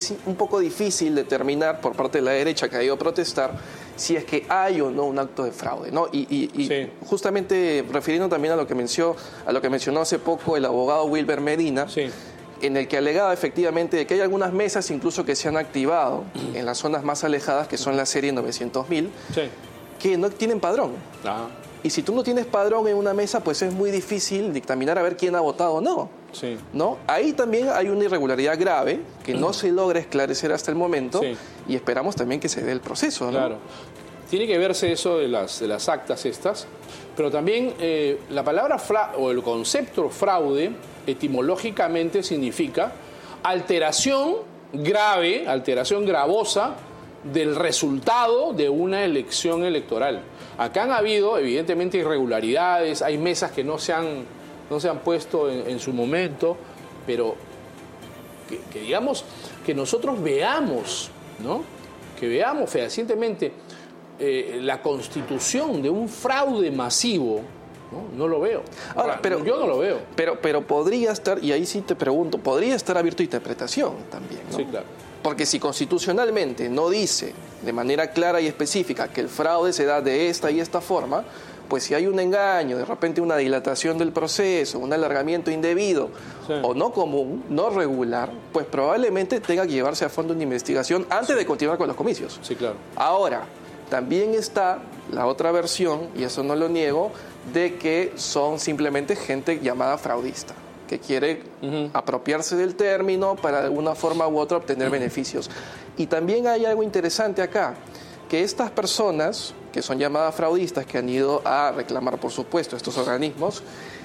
es un poco difícil determinar por parte de la derecha que ha ido a protestar si es que hay o no un acto de fraude, ¿no? Y justamente refiriendo también a lo que mencionó hace poco el abogado Wilber Medina, en el que alegaba efectivamente que hay algunas mesas incluso que se han activado en las zonas más alejadas, que son la serie 900.000, que no tienen padrón. Y si tú no tienes padrón en una mesa, pues es muy difícil dictaminar a ver quién ha votado o no. ¿No? Ahí también hay una irregularidad grave que no se logra esclarecer hasta el momento y esperamos también que se dé el proceso, ¿no? Claro. Tiene que verse eso de las actas estas, pero también la palabra o el concepto fraude etimológicamente significa alteración grave, alteración gravosa del resultado de una elección electoral. Acá han habido, evidentemente, irregularidades, hay mesas que no se han puesto en su momento, pero que digamos, que nosotros veamos, ¿no? Que veamos fehacientemente la constitución de un fraude masivo, no lo veo. Ahora, pero yo no lo veo. Pero podría estar, y ahí sí te pregunto, podría estar abierto a interpretación también, ¿no? Sí, claro. Porque si constitucionalmente no dice de manera clara y específica que el fraude se da de esta y esta forma, pues si hay un engaño, de repente una dilatación del proceso, un alargamiento indebido o no común, no regular, pues probablemente tenga que llevarse a fondo una investigación antes de continuar con los comicios. Sí, claro. Ahora, también está la otra versión, y eso no lo niego, de que son simplemente gente llamada fraudista, que quiere apropiarse del término para de alguna forma u otra obtener beneficios. Y también hay algo interesante acá, que estas personas, que son llamadas fraudistas, que han ido a reclamar, por supuesto, estos organismos,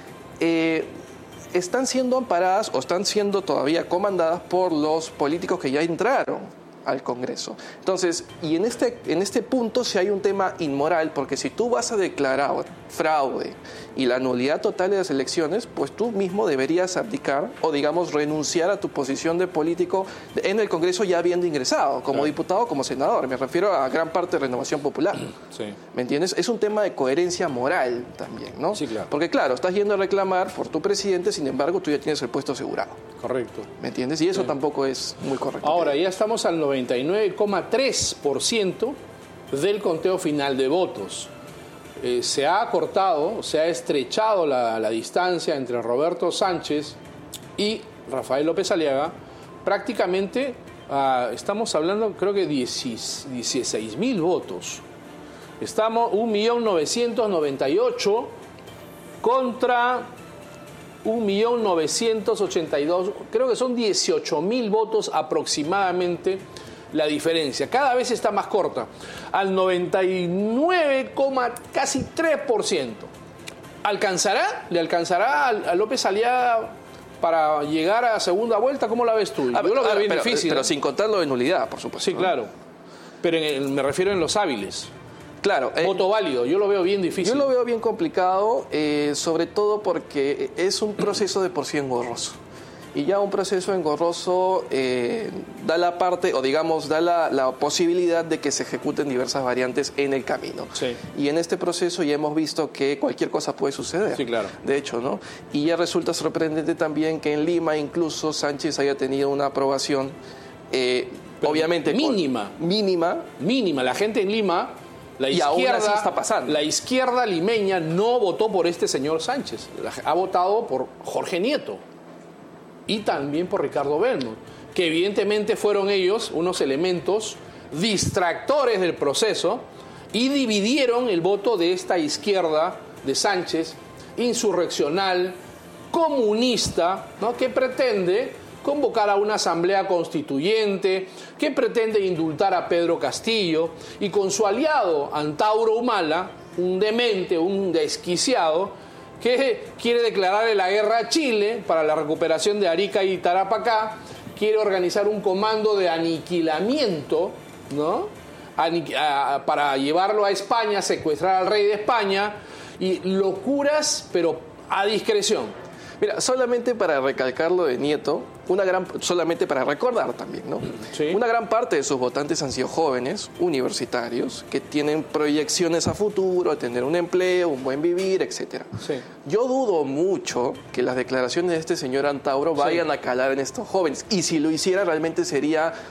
están siendo amparadas o están siendo todavía comandadas por los políticos que ya entraron al Congreso. Entonces, y en este punto sí hay un tema inmoral, porque si tú vas a declarar fraude y la nulidad total de las elecciones, pues tú mismo deberías abdicar o, digamos, renunciar a tu posición de político en el Congreso ya habiendo ingresado, como diputado, como senador. Me refiero a gran parte de Renovación Popular. ¿Me entiendes? Es un tema de coherencia moral también, ¿no? Sí, claro. Porque, claro, estás yendo a reclamar por tu presidente, sin embargo, tú ya tienes el puesto asegurado. Correcto. ¿Me entiendes? Y eso tampoco es muy correcto. Ahora, ya estamos al 99,3% del conteo final de votos. Se ha acortado, se ha estrechado la distancia entre Roberto Sánchez y Rafael López Aliaga. Prácticamente estamos hablando, creo que 16.000 votos. Estamos 1.998.000 contra 1.982.000, creo que son 18.000 votos aproximadamente la diferencia. Cada vez está más corta, al 99,3%. ¿Le alcanzará a López Aliaga para llegar a segunda vuelta? ¿Cómo la ves tú? Yo lo veo bien difícil. Pero sin contar lo de nulidad, por supuesto. Sí, claro. Pero me refiero en los hábiles. Claro. Voto válido, yo lo veo bien difícil. Yo lo veo bien complicado, sobre todo porque es un proceso de por sí engorroso. Y ya un proceso engorroso da la parte, o digamos, da la posibilidad de que se ejecuten diversas variantes en el camino. Y en este proceso ya hemos visto que cualquier cosa puede suceder. Sí, claro. De hecho, ¿no? Y ya resulta sorprendente también que en Lima incluso Sánchez haya tenido una aprobación, obviamente... Mínima. Mínima. La gente en Lima... Y aún así está pasando. La izquierda limeña no votó por este señor Sánchez, ha votado por Jorge Nieto y también por Ricardo Belmont, que evidentemente fueron ellos unos elementos distractores del proceso y dividieron el voto de esta izquierda de Sánchez, insurreccional, comunista, ¿no? Que pretende convocar a una asamblea constituyente, que pretende indultar a Pedro Castillo, y con su aliado Antauro Humala, un demente, un desquiciado, que quiere declararle la guerra a Chile para la recuperación de Arica y Tarapacá, quiere organizar un comando de aniquilamiento, ¿no? Para llevarlo a España, secuestrar al rey de España, y locuras, pero a discreción. Mira, solamente para recalcar lo de Nieto, solamente para recordar también, ¿no? Una gran parte de sus votantes han sido jóvenes, universitarios, que tienen proyecciones a futuro, a tener un empleo, un buen vivir, etc. Yo dudo mucho que las declaraciones de este señor Antauro vayan a calar en estos jóvenes, y si lo hiciera realmente sería